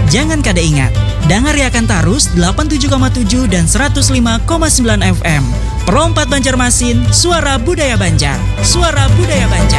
Jangan kada ingat, dengar akan Tarus 87,7 dan 105,9 FM. Perompat Banjarmasin, suara budaya Banjar. Suara budaya Banjar.